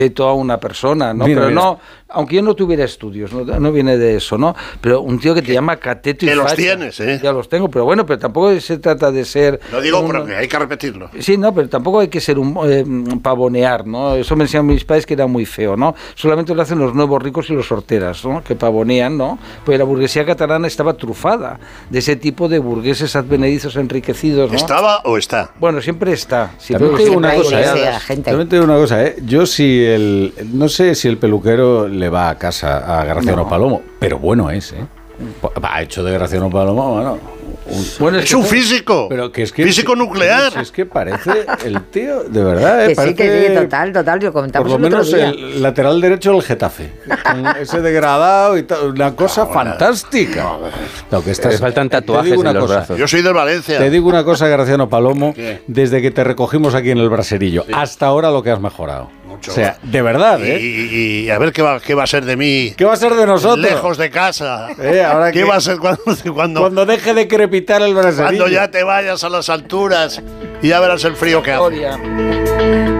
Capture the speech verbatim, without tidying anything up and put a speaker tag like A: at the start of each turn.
A: a una persona, ¿no?
B: Mira,
A: pero
B: mira.
A: no, aunque yo no tuviera estudios, no, no viene de eso, ¿no? Pero un tío que te
C: que,
A: avonear cateto y
C: que
A: facha.
C: los tienes, ¿eh?
A: Ya los tengo, pero bueno, pero tampoco se trata de ser...
C: Lo digo,
A: un,
C: pero que hay que repetirlo.
A: Sí, no, pero tampoco hay que ser un eh, pavonear, ¿no? Eso me enseñaron mis padres que era muy feo, ¿no? Solamente lo hacen los nuevos ricos y los horteras, ¿no? Que pavonean, ¿no? Pues la burguesía catalana estaba trufada de ese tipo de burgueses advenedizos enriquecidos, ¿no?
C: ¿Estaba o está?
A: Bueno, siempre está. Si
B: También te digo una cosa,
D: Iglesia,
B: ¿eh?
D: gente.
B: También te digo una cosa, ¿eh? Yo si el... No sé si el peluquero le va a casa a Graciano
A: No.
B: Palomo, pero bueno es, ¿eh? Ha hecho de Graciano Palomo, bueno... Un,
A: Bueno,
C: Es un físico.
B: pero que es que,
C: físico nuclear.
B: Si es que parece el tío, de verdad, ¿eh?
D: Que sí,
B: Parece,
D: que sí, total, total, lo comentamos
B: por lo
D: el otro
B: menos
D: día.
B: el lateral derecho del Getafe. Con ese degradado y tal, una cosa
C: No, bueno.
B: fantástica. No, que estás,
E: Le faltan
B: te
E: tatuajes
B: digo una
E: en los
B: cosa,
E: brazos.
C: Yo soy del Valencia.
B: Te digo una cosa, Graciano Palomo,
C: ¿Qué?
B: desde que te recogimos aquí en el braserillo, hasta ahora lo que has mejorado.
C: Mucho.
B: O sea, de verdad,
C: y,
B: ¿eh?
C: y- y a ver qué va, qué va a ser de mí.
B: ¿Qué va a ser de nosotros?
C: Lejos de casa.
B: Eh, ahora
C: ¿Qué
B: que-
C: va a ser cuando, cuando,
B: Cuando deje de crepitar el braserillo.
C: cuando ya te vayas a las alturas y ya verás el frío que hace?
A: Historia.